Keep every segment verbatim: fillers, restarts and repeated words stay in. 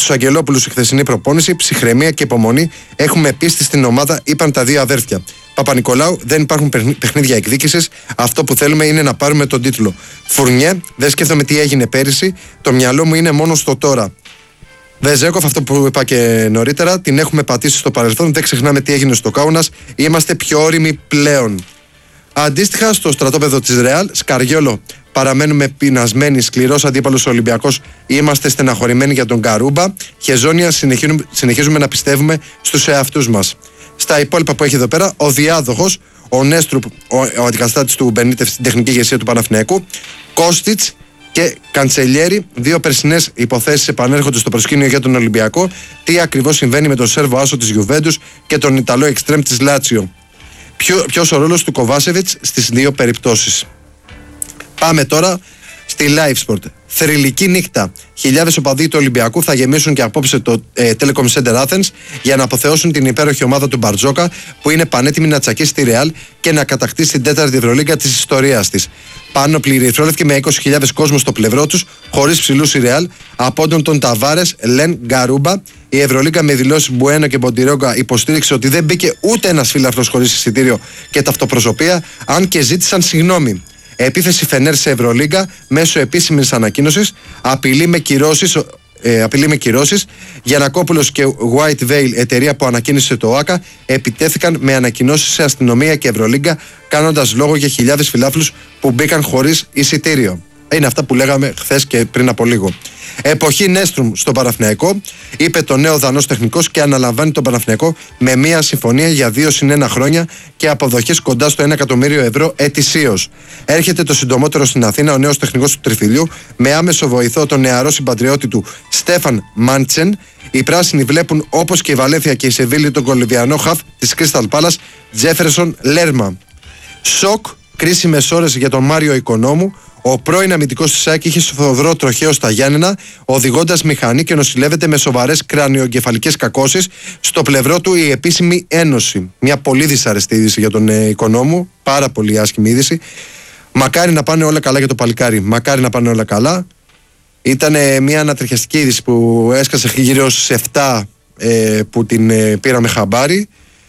του Αγγελόπουλου στη χθεσινή προπόνηση, ψυχραιμία και υπομονή. Έχουμε πίστη στην ομάδα, είπαν τα δύο αδέρφια. Παπα-Νικολάου, δεν υπάρχουν παιχνίδια εκδίκησης. Αυτό που θέλουμε είναι να πάρουμε τον τίτλο. Φουρνιέ, δεν σκέφτομαι τι έγινε πέρυσι. Το μυαλό μου είναι μόνο στο τώρα. Βεζέκοφ, αυτό που είπα και νωρίτερα, την έχουμε πατήσει στο παρελθόν. Δεν ξεχνάμε τι έγινε στο Κάουνας. Είμαστε πιο όριμοι πλέον. Αντίστοιχα, στο στρατόπεδο της Ρεάλ, Σκαριόλο, παραμένουμε πεινασμένοι, σκληρός αντίπαλος Ολυμπιακός. Είμαστε στεναχωρημένοι για τον Καρούμπα. Χεζόνια, συνεχίζουμε, συνεχίζουμε να πιστεύουμε στους εαυτούς μας. Στα υπόλοιπα που έχει εδώ πέρα, ο διάδοχος, ο Νέστρουπ, ο, ο αντικαταστάτης του Μπενίτεφ στην τεχνική ηγεσία του Παναθηναϊκού, Κώστιτς και Καντσελιέρη, δύο περσινές υποθέσεις επανέρχονται στο προσκήνιο για τον Ολυμπιακό. Τι ακριβώς συμβαίνει με τον Σέρβο άσο της Γιουβέντους και τον Ιταλό εξτρέμ της Λάτσιο. Ποιο, ποιος ο ρόλος του Κοβάσεβιτς στις δύο περιπτώσεις. Πάμε τώρα στη Live Sport. Θρυλική νύχτα. Χιλιάδες οπαδοί του Ολυμπιακού θα γεμίσουν και απόψε το ε, Telecom Center Athens για να αποθεώσουν την υπέροχη ομάδα του Μπαρτζόκα που είναι πανέτοιμη να τσακίσει τη Real και να κατακτήσει την τέταρτη Ευρωλίγκα της ιστορίας της. Πάνω πληρηθρόλευκε με είκοσι χιλιάδες κόσμο στο πλευρό τους, χωρίς ψηλούς η Real, απόντων τον Ταβάρες, Λεν, Γκαρούμπα. Η Ευρωλίγκα με δηλώσεις Μπουένο και Μποντιρόγκα υποστήριξε ότι δεν μπήκε ούτε ένας φίλαθλος χωρίς εισιτήριο και ταυτοπροσωπεία, αν και ζήτησαν συγγνώμη. Επίθεση Φενέρ σε Ευρωλίγκα μέσω επίσημης ανακοίνωσης, απειλή με κυρώσεις. Ε, απειλή με κυρώσεις. Γιαννακόπουλος και White Veil, εταιρεία που ανακοίνησε το ΟΑΚΑ, επιτέθηκαν με ανακοινώσεις σε αστυνομία και Ευρωλίγκα, κάνοντας λόγο για χιλιάδες φιλάθλους που μπήκαν χωρίς εισιτήριο. Είναι αυτά που λέγαμε χθες και πριν από λίγο. Εποχή Νέστρουμ στον Παναθηναϊκό, είπε το νέο Δανός τεχνικός και αναλαμβάνει τον Παναθηναϊκό με μια συμφωνία για δύο συν ένα χρόνια και αποδοχές κοντά στο ένα εκατομμύριο ευρώ ετησίως. Έρχεται το συντομότερο στην Αθήνα ο νέος τεχνικός του Τριφυλιού με άμεσο βοηθό τον νεαρό συμπατριώτη του Στέφαν Μάντσεν. Οι πράσινοι βλέπουν, όπως και η Βαλένθια και η Σεβίλη, τον Κολυμβιανό χαφ της Crystal Palace Τζέφερσον Λέρμα. Σοκ, κρίσιμες ώρες για τον Μάριο Οικονόμου. Ο πρώην αμυντικός της ΑΕΚ είχε σφοδρό τροχαίο στα Γιάννενα, οδηγώντας μηχανή και νοσηλεύεται με σοβαρές κρανιογκεφαλικές κακώσεις. Στο πλευρό του η επίσημη ένωση. Μια πολύ δυσαρεστή είδηση για τον ε, Οικονόμου, πάρα πολύ άσχημη είδηση. Μακάρι να πάνε όλα καλά για το παλικάρι. Μακάρι να πάνε όλα καλά. Ήταν ε, μια ανατριχιαστική είδηση που έσκασε γύρω στις επτά ε, που την ε, πήραμε χαμπάρι.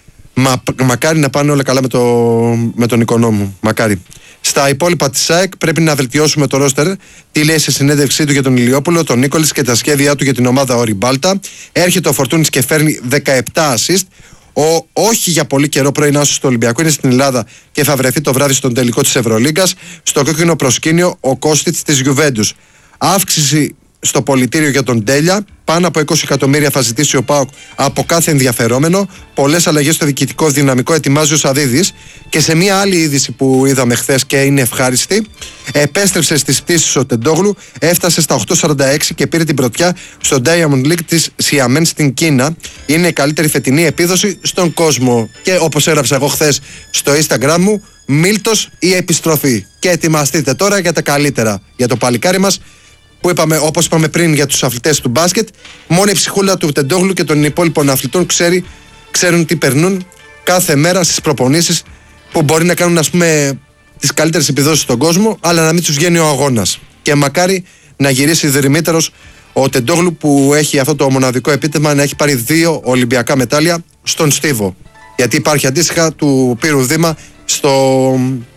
Μα, μακάρι να πάνε όλα καλά με, το, με τον Οικονόμου. Μακάρι. Στα υπόλοιπα της ΑΕΚ πρέπει να βελτιώσουμε το ρόστερ. Τι λέει σε συνέντευξή του για τον Ηλιόπουλο, τον Νίκολης και τα σχέδιά του για την ομάδα Όρι Μπάλτα. Έρχεται ο Φορτούνης και φέρνει δεκαεπτά assist. Ο όχι για πολύ καιρό πρώην άσος του Ολυμπιακού είναι στην Ελλάδα και θα βρεθεί το βράδυ στον τελικό της Ευρωλίγκας. Στο κόκκινο προσκήνιο ο Κώστιτς της Γιουβέντους. Αύξηση στο πολιτήριο για τον Τέλια. Πάνω από είκοσι εκατομμύρια θα ζητήσει ο ΠΑΟΚ από κάθε ενδιαφερόμενο. Πολλές αλλαγές στο διοικητικό δυναμικό ετοιμάζει ο Σαββίδης. Και σε μια άλλη είδηση που είδαμε χθες και είναι ευχάριστη, επέστρεψε στις πτήσεις ο Τεντόγλου, έφτασε στα οκτώ σαράντα έξι και πήρε την πρωτιά στο Diamond League της Xiamen στην Κίνα. Είναι η καλύτερη φετινή επίδοση στον κόσμο. Και όπως έγραψα εγώ χθες στο Instagram μου, Μίλτος η επιστροφή. Και ετοιμαστείτε τώρα για τα καλύτερα για το παλικάρι μας. Που είπαμε, όπως είπαμε πριν για τους αθλητές του μπάσκετ, μόνο η ψυχούλα του Τεντόγλου και των υπόλοιπων αθλητών ξέρει, ξέρουν τι περνούν κάθε μέρα στις προπονήσεις που μπορεί να κάνουν, ας πούμε, τις καλύτερες επιδόσεις στον κόσμο, αλλά να μην τους βγαίνει ο αγώνας. Και μακάρι να γυρίσει δρυμύτερος ο Τεντόγλου που έχει αυτό το μοναδικό επίτευγμα να έχει πάρει δύο Ολυμπιακά μετάλλια στον Στίβο. Γιατί υπάρχει αντίστοιχα του Πύρου Δήμα στο,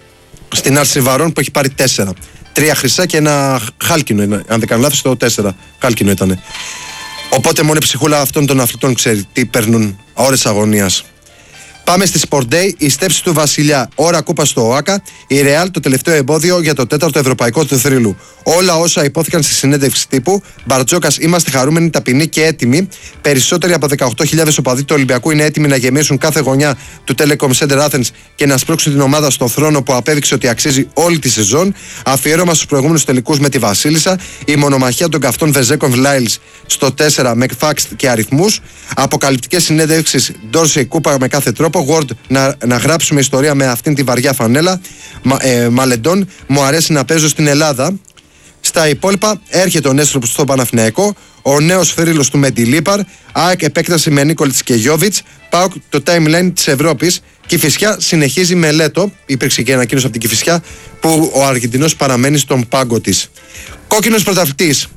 στην Άρση Βαρών που έχει πάρει τέσσερα. Τρία χρυσά και ένα χάλκινο, αν δεν κάνω λάθος, το τέσσερα χάλκινο ήταν. Οπότε μόνο η ψυχούλα αυτών των αθλητών ξέρει τι παίρνουν ώρες αγωνίας. Πάμε στη Sport Day, η στέψη του Βασιλιά. Ώρα κούπα στο ΟΑΚΑ, η Real το τελευταίο εμπόδιο για το τέταρτο ευρωπαϊκό του θρύλου. Όλα όσα υπόθηκαν στη συνέντευξη τύπου. Μπαρτζόκας, είμαστε χαρούμενοι, ταπεινοί και έτοιμοι. Περισσότεροι από δεκαοκτώ χιλιάδες οπαδοί του Ολυμπιακού είναι έτοιμοι να γεμίσουν κάθε γωνιά του Telecom Center Athens και να σπρώξουν την ομάδα στον θρόνο που απέδειξε ότι αξίζει όλη τη σεζόν. Αφιέρωμα στους προηγούμενους τελικούς με τη Βασίλισσα. Η μονομαχία των καυτών Βεζέκοφ Λάιλς στο τέσσερα με φάξ και αριθμούς. Αποκαλυπτικές συνέντευξεις Ντόρσεϊ Κούπα με κάθε τρόπο. Word, να, να γράψουμε ιστορία με αυτήν τη βαριά φανέλα. Μα, ε, Μαλεντών, μου αρέσει να παίζω στην Ελλάδα. Στα υπόλοιπα έρχεται ο Νέστρουπ στο Παναθηναϊκό, ο νέος φρύλος του Μεντιλίπαρ, ΑΕΚ επέκταση με Νίκολιτς και Γιόβιτς, ΠΑΟΚ το timeline της Ευρώπης, Κηφισιά συνεχίζει με Λέτο, υπήρξε και ανακοίνωση από την Κηφισιά, που ο Αργεντινός παραμένει στον πάγκο της. Κόκκινος πρωταθλητής.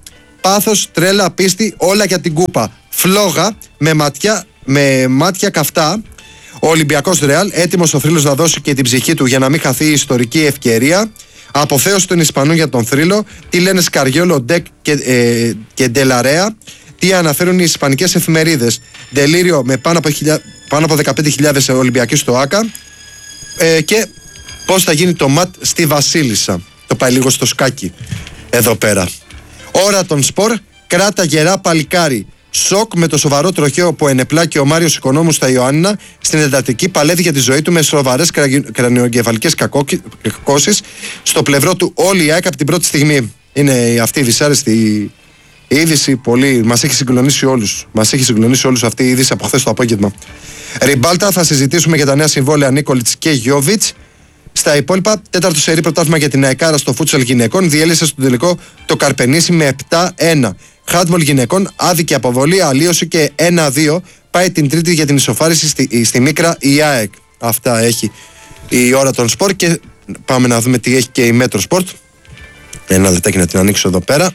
Πάθος, τρέλα, πίστη, όλα για την κούπα. Φλόγα με, ματιά, με μάτια καυτά. Ο Ολυμπιακός Ρεάλ, έτοιμος ο θρύλος να δώσει και την ψυχή του για να μην χαθεί η ιστορική ευκαιρία. Αποθέωση των Ισπανών για τον θρύλο. Τι λένε Σκαριόλο, Ντεκ και, ε, και Ντελαρέα. Τι αναφέρουν οι ισπανικές εφημερίδες. Ντελήριο με πάνω από, χιλιά, πάνω από δεκαπέντε χιλιάδες Ολυμπιακοί στο ΆΚΑ. Ε, και πώς θα γίνει το ματ στη Βασίλισσα. Το πάει λίγο στο σκάκι εδώ πέρα. Ώρα των σπορ, κράτα γερά παλικάρι. Σοκ με το σοβαρό τροχαίο που ενεπλάκει ο Μάριος Οικονόμου στα Ιωάννινα στην εντατική, παλεύει για τη ζωή του με σοβαρές κρανιογκεφαλικές κακώσεις. Στο πλευρό του όλη η ΑΕΚ από την πρώτη στιγμή. Είναι αυτή η δυσάρεστη η είδηση. Πολύ μας έχει συγκλονίσει όλους. Μας έχει συγκλονίσει όλους αυτή η είδηση από χθες το απόγευμα. Ριμπάλτα, θα συζητήσουμε για τα νέα συμβόλαια Νίκολιτς και Γιόβιτς. Στα υπόλοιπα, τέταρτο σερί πρωτάθλημα για την ΑΕΚΑΡΑ στο φούτσαλ γυναικών διέλυσε στον τελικό το Καρπενήσι με επτά ένα. Χάντμπολ γυναικών, άδικη αποβολή, αλλίωση και ένα δύο. Πάει την Τρίτη για την ισοφάριση στη, στη Μίκρα η ΑΕΚ. Αυτά έχει η ώρα των σπορ και πάμε να δούμε τι έχει και η Μέτρο Σπορτ. Ένα λεπτάκι να την ανοίξω εδώ πέρα.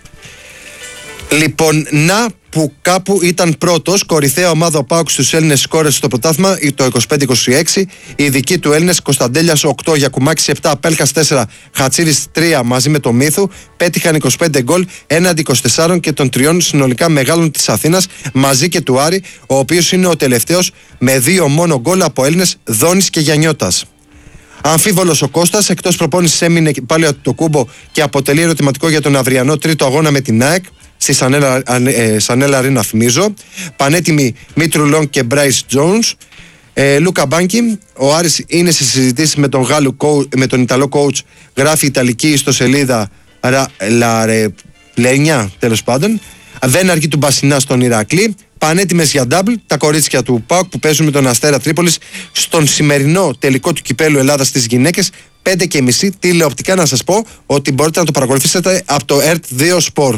Λοιπόν, να που κάπου ήταν πρώτος, κορυφαία ομάδα ο ΠΑΟΚ στους Έλληνες σκόρες στο πρωτάθλημα το είκοσι πέντε είκοσι έξι. Οι δικοί του Έλληνες, Κωνσταντέλιας οκτώ, Γιακουμάκης επτά, Πέλκας τέσσερα, Χατσίδης τρία μαζί με το Μύθου, πέτυχαν είκοσι πέντε γκολ έναντι είκοσι τέσσερα και των τριών συνολικά μεγάλων της Αθήνας μαζί και του Άρη, ο οποίος είναι ο τελευταίος με δύο μόνο γκολ από Έλληνες, Δόνης και Γιαννιώτας. Αμφίβολος ο Κώστας, εκτός προπόνησης έμεινε πάλι το Κούμπο και αποτελεί ερωτηματικό για τον αυριανό τρίτο αγώνα με την ΑΕΚ. Στη Σανέλα, ε, Σανέλα Αρίνα, θυμίζω. Πανέτοιμοι Μήτρου Λόγκ και Μπράις Τζόουνς. Ε, Λούκα Μπάνκι. Ο Άρης είναι σε συζητήσεις με τον, Γάλλου, με τον Ιταλό coach. Γράφει Ιταλική ιστοσελίδα Λαρεπλένια, τέλος πάντων. Δεν αρκεί του Μπασινά στον Ηρακλή. Πανέτοιμες για ντάμπλ τα κορίτσια του ΠΑΟΚ που παίζουν με τον Αστέρα Τρίπολης στον σημερινό τελικό του κυπέλου Ελλάδας στις γυναίκες. πέντε και μισή τηλεοπτικά, να σας πω ότι μπορείτε να το παρακολουθήσετε από το ΕΡΤ δύο Sport.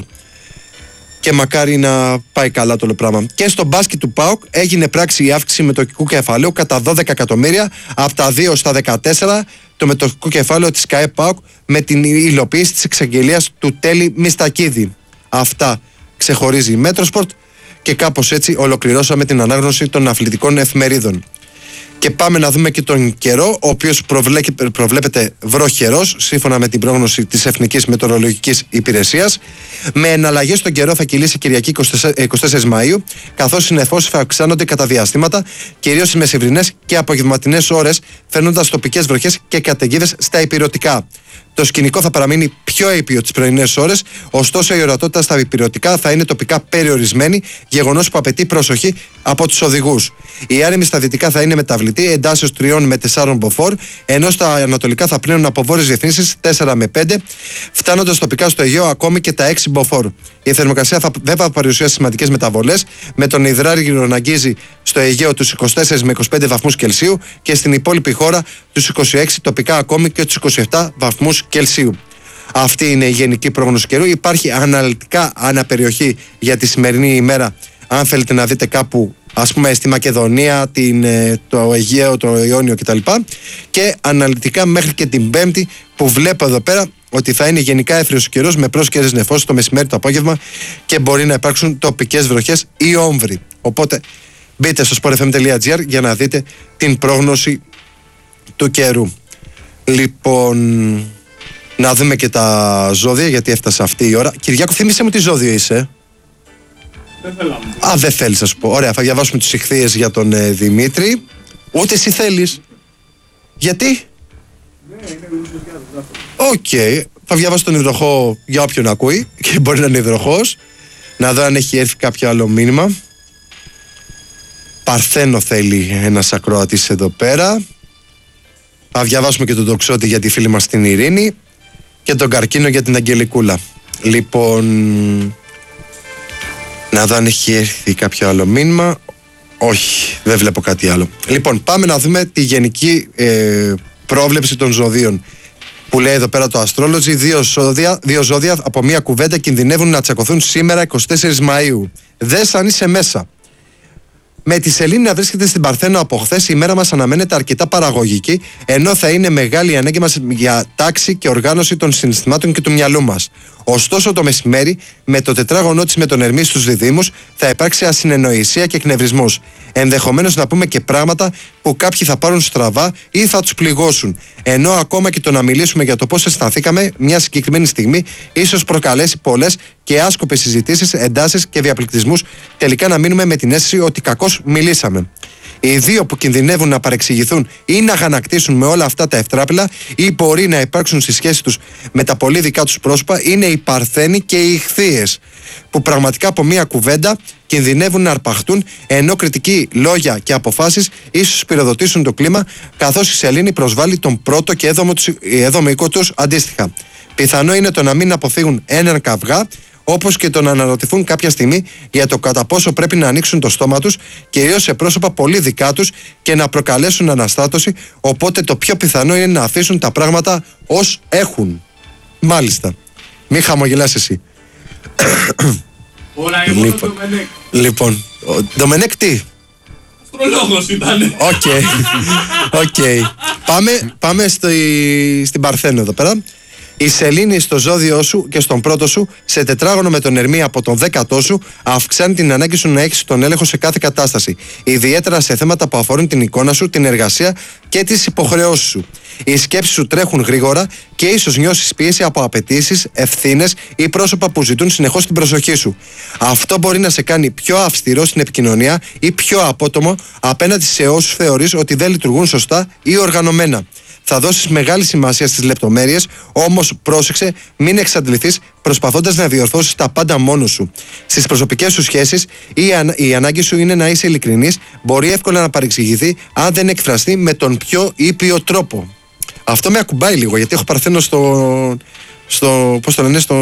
Και μακάρι να πάει καλά το όλο πράγμα. Και στο μπάσκετ του ΠΑΟΚ έγινε πράξη η αύξηση μετοχικού κεφαλαίου κατά δώδεκα εκατομμύρια από τα δύο στα δεκατέσσερα, το μετοχικό κεφάλαιο της ΚΑΕ ΠΑΟΚ με την υλοποίηση της εξαγγελίας του Τέλη Μιστακίδη. Αυτά ξεχωρίζει η Μέτροσπορτ και κάπως έτσι ολοκληρώσαμε την ανάγνωση των αθλητικών εφημερίδων. Και πάμε να δούμε και τον καιρό, ο οποίος προβλέπεται βροχερός, σύμφωνα με την πρόγνωση της Εθνικής Μετεωρολογικής Υπηρεσίας. Με εναλλαγές στον καιρό θα κυλήσει Κυριακή εικοστή τέταρτη Μαΐου, καθώς συννεφώσεις θα αυξάνονται κατά διαστήματα, κυρίως στις μεσημβρινές και απογευματινές ώρες, φέρνοντας τοπικές βροχές και καταιγίδες στα ηπειρωτικά. Το σκηνικό θα παραμείνει πιο ήπιο τις πρωινές ώρες, ωστόσο η ορατότητα στα ηπειρωτικά θα είναι τοπικά περιορισμένη, γεγονός που απαιτεί προσοχή από τους οδηγούς. Η άρεμη στα δυτικά θα είναι μεταβλητή, εντάσσεως τριών με τεσσάρων μποφόρ, ενώ στα ανατολικά θα πλέουν από βόρειες διευθύνσεις τέσσερα με πέντε, φτάνοντας τοπικά στο Αιγαίο ακόμη και τα έξι μποφόρ. Η θερμοκρασία θα, δεν θα παρουσιάσει σημαντικές μεταβολές, με τον υδράργυρο να αγγίζει στο Αιγαίο τους είκοσι τέσσερα με είκοσι πέντε βαθμούς Κελσίου και στην υπόλοιπη χώρα τους είκοσι έξι, τοπικά ακόμη και τους είκοσι επτά βαθμούς Κελσίου. Αυτή είναι η γενική πρόγνωση καιρού. Υπάρχει αναλυτικά αναπεριοχή για τη σημερινή ημέρα, αν θέλετε να δείτε κάπου, ας πούμε στη Μακεδονία, την, το Αιγαίο, το Ιόνιο κτλ. Και αναλυτικά μέχρι και την Πέμπτη, που βλέπω εδώ πέρα ότι θα είναι γενικά εύθραιος καιρός με πρόσκαιρες νεφώσεις το μεσημέρι, το απόγευμα και μπορεί να υπάρξουν τοπικές βροχές ή όμβροι. Οπότε μπείτε στο sport f m τελεία g r για να δείτε την πρόγνωση του καιρού. Λοιπόν, να δούμε και τα ζώδια, γιατί έφτασε αυτή η ώρα. Κυριάκο, θύμισε μου τι ζώδιο είσαι. Δεν θέλω. Α, δεν θέλεις να σου πω. Ωραία, θα διαβάσουμε τους ηχθείες για τον ε, Δημήτρη. Ούτε εσύ θέλεις. Γιατί? Ναι, είναι γλουσιασιάδος. Οκ. Okay. Θα διαβάσω τον υδροχό για όποιον ακούει και μπορεί να είναι υδροχός. Να δω αν έχει έρθει κάποιο άλλο μήνυμα. Παρθένο θέλει ένας ακροατής εδώ πέρα. Θα διαβάσουμε και τον Τοξότη για τη φίλη μας την Ειρήνη και τον Καρκίνο για την Αγγελικούλα. Λοιπόν, να δω αν έχει έρθει κάποιο άλλο μήνυμα. Όχι, δεν βλέπω κάτι άλλο. Λοιπόν, πάμε να δούμε τη γενική ε, πρόβλεψη των ζωδίων που λέει εδώ πέρα το Astrology. Δύο ζώδια, δύο ζώδια από μία κουβέντα κινδυνεύουν να τσακωθούν σήμερα εικοστή τέταρτη Μαΐου. Δες αν είσαι μέσα. Με τη Σελήνη να βρίσκεται στην Παρθένο από χθες, η μέρα μας αναμένεται αρκετά παραγωγική, ενώ θα είναι μεγάλη η ανάγκη μας για τάξη και οργάνωση των συναισθημάτων και του μυαλού μας. Ωστόσο, το μεσημέρι, με το τετράγωνό της με τον Ερμή στους διδύμους, θα υπάρξει ασυνεννοησία και εκνευρισμός. Ενδεχομένως να πούμε και πράγματα που κάποιοι θα πάρουν στραβά ή θα τους πληγώσουν. Ενώ ακόμα και το να μιλήσουμε για το πώς αισθανθήκαμε μια συγκεκριμένη στιγμή, ίσως προκαλέσει πολλές και άσκοπες συζητήσεις, εντάσεις και διαπληκτισμούς, τελικά να μείνουμε με την αίσθηση ότι κακώς μιλήσαμε. Οι δύο που κινδυνεύουν να παρεξηγηθούν ή να αγανακτήσουν με όλα αυτά τα ευτράπελα ή μπορεί να υπάρξουν στη σχέση τους με τα πολύ δικά τους πρόσωπα είναι οι Παρθένοι και οι Ιχθύες, που πραγματικά από μία κουβέντα κινδυνεύουν να αρπαχτούν, ενώ κριτικοί λόγια και αποφάσεις ίσως πυροδοτήσουν το κλίμα, καθώς η Σελήνη προσβάλλει τον πρώτο και έδομο οίκο τους αντίστοιχα. Πιθανό είναι το να μην αποφύγουν έναν καυγά, όπως και το να αναρωτηθούν κάποια στιγμή για το κατά πόσο πρέπει να ανοίξουν το στόμα τους, κυρίως σε πρόσωπα πολύ δικά τους, και να προκαλέσουν αναστάτωση. Οπότε το πιο πιθανό είναι να αφήσουν τα πράγματα ως έχουν. Μάλιστα. Μη χαμογελάς εσύ. Ωραία, εγώ λοιπόν, το Ντομενέκ. Λοιπόν, ο Ντομενέκ τι? Αστρολόγος ήταν. Οκ. Οκ. Πάμε, πάμε στο, στην Παρθένο εδώ πέρα. Η Σελήνη στο ζώδιό σου και στον πρώτο σου, σε τετράγωνο με τον Ερμή από τον δέκατό σου, αυξάνει την ανάγκη σου να έχεις τον έλεγχο σε κάθε κατάσταση. Ιδιαίτερα σε θέματα που αφορούν την εικόνα σου, την εργασία και τις υποχρεώσεις σου. Οι σκέψεις σου τρέχουν γρήγορα και ίσως νιώσεις πίεση από απαιτήσεις, ευθύνες ή πρόσωπα που ζητούν συνεχώς την προσοχή σου. Αυτό μπορεί να σε κάνει πιο αυστηρό στην επικοινωνία ή πιο απότομο απέναντι σε όσους θεωρείς ότι δεν λειτουργούν σωστά ή οργανωμένα. Θα δώσεις μεγάλη σημασία στις λεπτομέρειες, όμως πρόσεξε μην εξαντληθείς προσπαθώντας να διορθώσεις τα πάντα μόνος σου. Στις προσωπικές σου σχέσεις, η, ανα... η ανάγκη σου είναι να είσαι ειλικρινής, μπορεί εύκολα να παρεξηγηθεί αν δεν εκφραστεί με τον πιο ήπιο τρόπο. Αυτό με ακουμπάει λίγο, γιατί έχω Παρθένο στο. στο πώς το λένε, στο.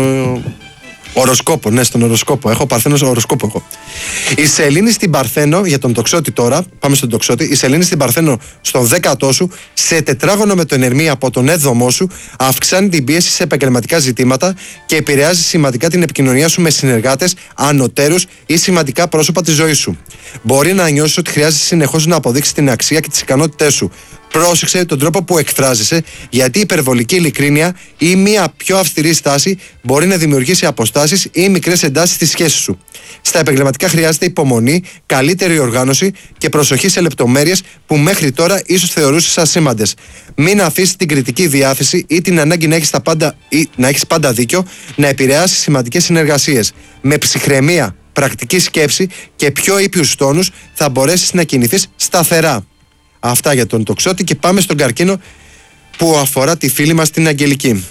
Οροσκόπο, ναι, στον οροσκόπο. Έχω Παρθένο στο οροσκόπο. Έχω. Η Σελήνη στην Παρθένο, για τον τοξότη τώρα, πάμε στον τοξότη. Η Σελήνη στην Παρθένο στον δέκατό σου, σε τετράγωνο με τον Ερμή από τον έβδομό σου, αυξάνει την πίεση σε επαγγελματικά ζητήματα και επηρεάζει σημαντικά την επικοινωνία σου με συνεργάτες, ανωτέρους ή σημαντικά πρόσωπα της ζωής σου. Μπορεί να νιώσεις ότι χρειάζεσαι συνεχώς να αποδείξεις την αξία και τις ικανότητές σου. Πρόσεξε τον τρόπο που εκφράζεσαι, γιατί η υπερβολική ειλικρίνεια ή μια πιο αυστηρή στάση μπορεί να δημιουργήσει αποστάσεις ή μικρές εντάσεις στη σχέση σου. Στα επαγγελματικά χρειάζεται υπομονή, καλύτερη οργάνωση και προσοχή σε λεπτομέρειες που μέχρι τώρα ίσως θεωρούσες ασήμαντες. Μην αφήσεις την κριτική διάθεση ή την ανάγκη να έχεις, τα πάντα, ή να έχεις πάντα δίκιο να επηρεάσει σημαντικές συνεργασίες. Με ψυχραιμία, πρακτική σκέψη και πιο ήπιους τόνους θα μπορέσεις να κινηθείς σταθερά. Αυτά για τον τοξότη και πάμε στον καρκίνο που αφορά τη φίλη μας την Αγγελική.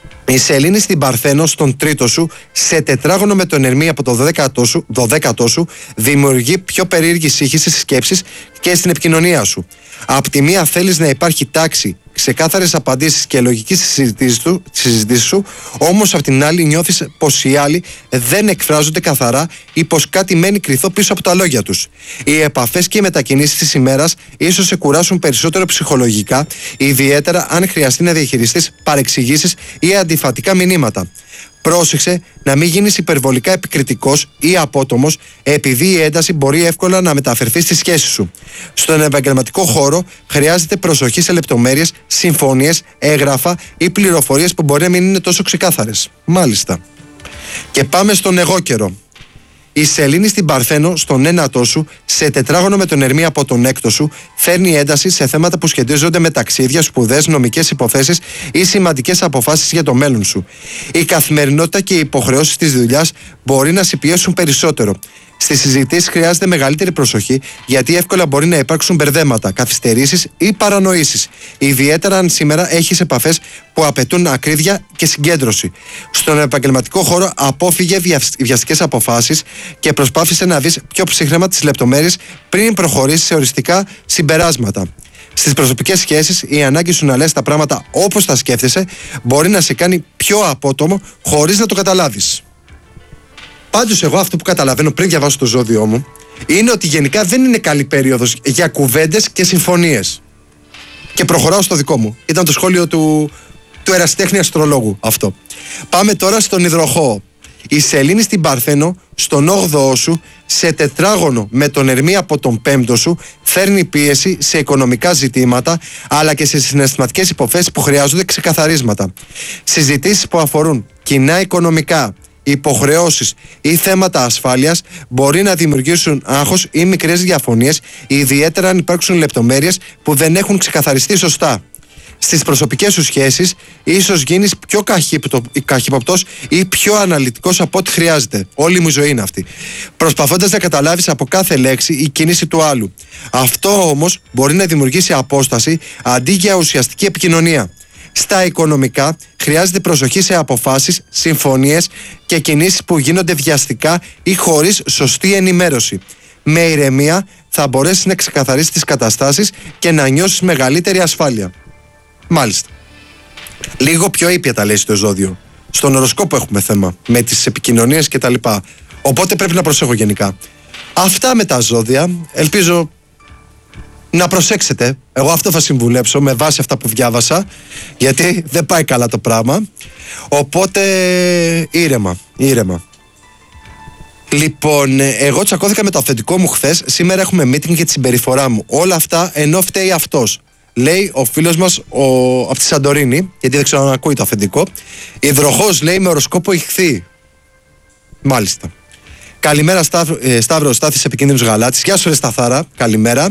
Η Σελήνη στην Παρθένο στον τρίτο σου, σε τετράγωνο με τον Ερμή από το δωδέκατό σου, δωδέκατό σου, δημιουργεί πιο περίεργη σύγχυση στις σκέψεις και στην επικοινωνία σου. Απ' τη μία θέλεις να υπάρχει τάξη, ξεκάθαρες απαντήσεις και λογική στις συζητήσεις σου, όμως απ' την άλλη νιώθεις πως οι άλλοι δεν εκφράζονται καθαρά ή πως κάτι μένει κρυθό πίσω από τα λόγια τους. Οι επαφές και οι μετακινήσεις της ημέρας ίσως σε κουράσουν περισσότερο ψυχολογικά, ιδιαίτερα αν χρειαστεί να διαχειριστείς παρεξηγήσεις ή αντιφατικά μηνύματα. Πρόσεξε να μην γίνεις υπερβολικά επικριτικός ή απότομος, επειδή η ένταση μπορεί εύκολα να μεταφερθεί στη σχέση σου. Στον επαγγελματικό χώρο χρειάζεται προσοχή σε λεπτομέρειες, συμφωνίες, έγγραφα ή πληροφορίες που μπορεί να μην είναι τόσο ξεκάθαρες. Μάλιστα. Και πάμε στον εγώ καιρό. Η Σελήνη στην Παρθένο, στον ένατό σου, σε τετράγωνο με τον Ερμή από τον έκτο σου, φέρνει ένταση σε θέματα που σχετίζονται με ταξίδια, σπουδές, νομικές υποθέσεις ή σημαντικές αποφάσεις για το μέλλον σου. Η καθημερινότητα και οι υποχρεώσεις της δουλειάς μπορεί να σε πιέσουν περισσότερο. Στις συζητήσεις χρειάζεται μεγαλύτερη προσοχή, γιατί εύκολα μπορεί να υπάρξουν μπερδέματα, καθυστερήσεις ή παρανοήσεις. Ιδιαίτερα αν σήμερα έχεις επαφές που απαιτούν ακρίβεια και συγκέντρωση. Στον επαγγελματικό χώρο απόφυγε βιαστικές αποφάσεις και προσπάθησε να δεις πιο ψύχρεμα τις λεπτομέρειες πριν προχωρήσεις σε οριστικά συμπεράσματα. Στις προσωπικές σχέσεις, η ανάγκη σου να λες τα πράγματα όπως τα σκέφτεσαι μπορεί να σε κάνει πιο απότομο χωρίς να το καταλάβεις. Πάντως εγώ αυτό που καταλαβαίνω πριν διαβάσω το ζώδιό μου είναι ότι γενικά δεν είναι καλή περίοδος για κουβέντες και συμφωνίες. Και προχωράω στο δικό μου. Ήταν το σχόλιο του, του ερασιτέχνη αστρολόγου αυτό. Πάμε τώρα στον υδροχόο. Η σελήνη στην Παρθένο, στον όγδοό σου, σε τετράγωνο με τον Ερμή από τον πέμπτο σου, φέρνει πίεση σε οικονομικά ζητήματα, αλλά και σε συναισθηματικές υποθέσεις που χρειάζονται ξεκαθαρίσματα. Συζητήσεις που αφορούν κοινά οικονομικά, υποχρεώσεις ή θέματα ασφάλειας μπορεί να δημιουργήσουν άγχος ή μικρές διαφωνίες, ιδιαίτερα αν υπάρξουν λεπτομέρειες που δεν έχουν ξεκαθαριστεί σωστά. Στις προσωπικές σου σχέσεις, ίσως γίνεις πιο καχύποπτος ή πιο αναλυτικός από ό,τι χρειάζεται. Όλη μου η ζωή είναι αυτή. Προσπαθώντας να καταλάβεις από κάθε λέξη η κίνηση του άλλου. Αυτό όμως μπορεί να δημιουργήσει απόσταση αντί για ουσιαστική επικοινωνία. Στα οικονομικά, χρειάζεται προσοχή σε αποφάσεις, συμφωνίες και κινήσεις που γίνονται βιαστικά ή χωρίς σωστή ενημέρωση. Με ηρεμία θα μπορέσεις να ξεκαθαρίσεις τις καταστάσεις και να νιώσεις μεγαλύτερη ασφάλεια. Μάλιστα. Λίγο πιο ήπια τα λέει στο ζώδιο. Στον οροσκόπο έχουμε θέμα με τις επικοινωνίες κτλ. Οπότε πρέπει να προσέχω γενικά. Αυτά με τα ζώδια. Ελπίζω να προσέξετε. Εγώ αυτό θα συμβουλέψω με βάση αυτά που διάβασα, γιατί δεν πάει καλά το πράγμα. Οπότε ήρεμα, ήρεμα. Λοιπόν, εγώ τσακώθηκα με το αυθεντικό μου χθες. Σήμερα έχουμε meeting για τη συμπεριφορά μου. Όλα αυτά ενώ φταίει αυτός. Λέει ο φίλος μας ο... από τη Σαντορίνη, γιατί δεν ξέρω αν ακούει το αφεντικό. Υδροχός, λέει, με οροσκόπο ηχθή. Μάλιστα. Καλημέρα, Σταύρο, ε, Σταύρο Στάθης Επικίνδυνος Γαλάτης. Γεια σου, ρε Σταθάρα. Καλημέρα.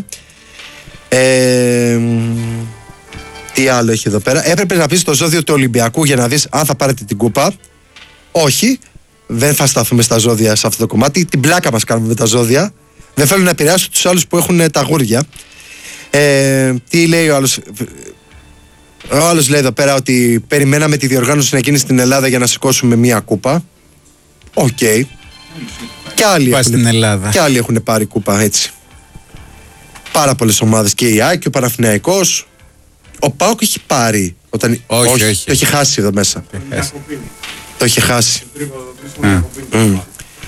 Ε, τι άλλο έχει εδώ πέρα. Έπρεπε να πεις το ζώδιο του Ολυμπιακού για να δεις αν θα πάρετε την κούπα. Όχι, δεν θα σταθούμε στα ζώδια σε αυτό το κομμάτι. Την πλάκα μας κάνουμε με τα ζώδια. Δεν θέλω να επηρεάσω τους άλλους που έχουν τα γούρια. Ε, τι λέει ο άλλος? Ο άλλος λέει εδώ πέρα ότι περιμέναμε τη διοργάνωση να γίνει στην Ελλάδα για να σηκώσουμε μία κούπα. Οκ. Okay. Και άλλοι, έχουν, και άλλοι έχουν πάρει κούπα, έτσι. Πάρα πολλές ομάδες. Και η ΑΕΚ και ο Παναθηναϊκός. Ο ΠΑΟΚ έχει πάρει όταν... όχι, όχι, όχι. Το έχει χάσει εδώ μέσα. Το έχει χάσει. Mm.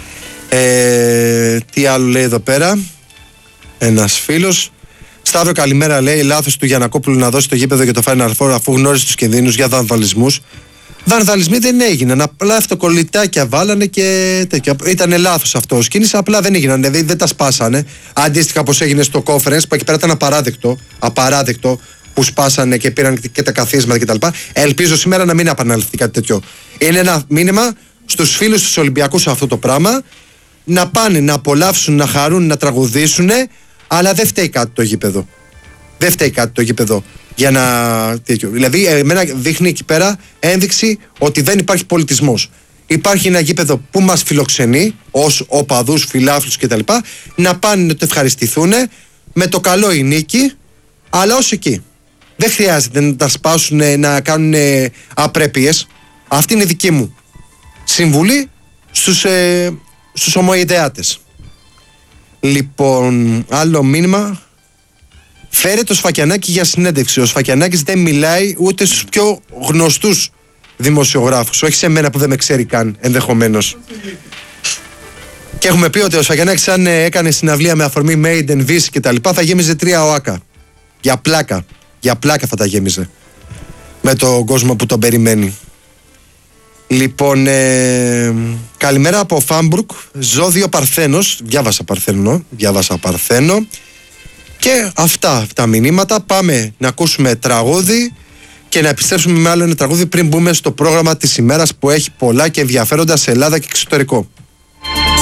Ε, τι άλλο λέει εδώ πέρα? Ένας φίλος. Σταύρο, καλημέρα, λέει. Λάθος του Γιαννακόπουλου να δώσει το γήπεδο για το Final Four αφού γνώρισε τους κινδύνους για βανδαλισμούς. Βανδαλισμοί δεν έγιναν. Απλά αυτοκολλητάκια βάλανε και τέτοια. Ήτανε λάθος αυτό ως κίνηση. Απλά δεν έγιναν. Δηλαδή δεν τα σπάσανε. Αντίστοιχα όπως έγινε στο conference που εκεί πέρα ήταν απαράδεκτο. Απαράδεκτο που σπάσανε και πήραν και τα καθίσματα κτλ. Ελπίζω σήμερα να μην επαναληφθεί κάτι τέτοιο. Είναι ένα μήνυμα στους φίλους τους Ολυμπιακούς αυτό το πράγμα. Να πάνε να απολαύσουν, να χαρούν, να τραγουδήσουν. Αλλά δεν φταίει κάτι το γήπεδο. Δεν φταίει κάτι το γήπεδο για να. Τέτοιο. Δηλαδή, εμένα δείχνει εκεί πέρα ένδειξη ότι δεν υπάρχει πολιτισμός. Υπάρχει ένα γήπεδο που μας φιλοξενεί ως οπαδούς, φιλάθλους κτλ. Να πάνε να το ευχαριστηθούν με το καλό η νίκη, αλλά ως εκεί. Δεν χρειάζεται να τα σπάσουν, να κάνουν απρέπειες. Αυτή είναι η δική μου συμβουλή στους, ε, στους ομοειδεάτες. Λοιπόν, άλλο μήνυμα. Φέρε το Σφακιανάκη για συνέντευξη. Ο Σφακιανάκης δεν μιλάει ούτε στους πιο γνωστούς δημοσιογράφους. Όχι σε μένα που δεν με ξέρει καν, ενδεχομένως. Και έχουμε πει ότι ο Σφακιανάκης, αν έκανε συναυλία με αφορμή Maiden, Vici και τα λοιπά, θα γέμιζε τρία ΟΑΚΑ. Για πλάκα. Για πλάκα θα τα γέμιζε. Με τον κόσμο που τον περιμένει. Λοιπόν, ε, καλημέρα από Φάμπρουκ, ζώδιο Παρθένος. Διάβασα Παρθένο, διάβασα Παρθένο. Και αυτά τα μηνύματα. Πάμε να ακούσουμε τραγούδι και να επιστρέψουμε με άλλο ένα τραγούδι πριν μπούμε στο πρόγραμμα της ημέρας που έχει πολλά και ενδιαφέροντα σε Ελλάδα και εξωτερικό.